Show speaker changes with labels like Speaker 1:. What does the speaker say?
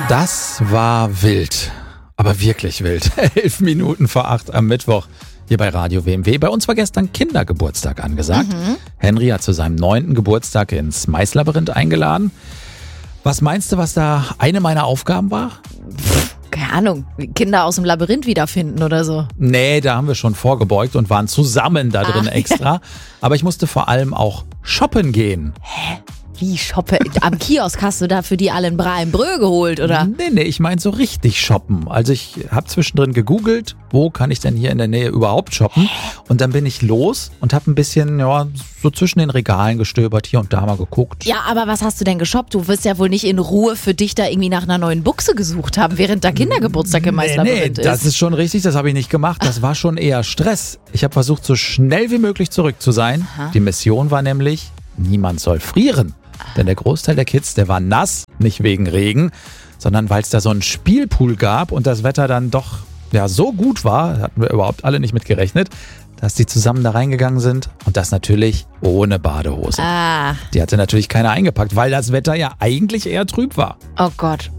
Speaker 1: Das war wild, aber wirklich wild. 11 Minuten vor 8 am Mittwoch hier bei Radio WMW. Bei uns war gestern Kindergeburtstag angesagt. Henry hat zu seinem 9. Geburtstag ins Maislabyrinth eingeladen. Was meinst du, was da eine meiner Aufgaben war?
Speaker 2: Keine Ahnung, Kinder aus dem Labyrinth wiederfinden oder so.
Speaker 1: Nee, da haben wir schon vorgebeugt und waren zusammen da drin extra. Aber ich musste vor allem auch shoppen gehen.
Speaker 2: Wie shoppe? Am Kiosk hast du da für die alle ein Brö geholt, oder?
Speaker 1: Nee, ich meine so richtig shoppen. Also ich habe zwischendrin gegoogelt, wo kann ich denn hier in der Nähe überhaupt shoppen? Und dann bin ich los und habe ein bisschen so zwischen den Regalen gestöbert, hier und da mal geguckt.
Speaker 2: Ja, aber was hast du denn geshoppt? Du wirst ja wohl nicht in Ruhe für dich da irgendwie nach einer neuen Buchse gesucht haben, während da Kindergeburtstag im Maislabyrinth ist.
Speaker 1: Das ist schon richtig, das habe ich nicht gemacht. Das war schon eher Stress. Ich habe versucht, so schnell wie möglich zurück zu sein.
Speaker 2: Aha.
Speaker 1: Die Mission war nämlich, niemand soll frieren. Denn der Großteil der Kids, der war nass, nicht wegen Regen, sondern weil es da so einen Spielpool gab und das Wetter dann doch so gut war, hatten wir überhaupt alle nicht mit gerechnet, dass die zusammen da reingegangen sind und das natürlich ohne Badehose. Die hatte natürlich keiner eingepackt, weil das Wetter ja eigentlich eher trüb war.
Speaker 2: Oh Gott.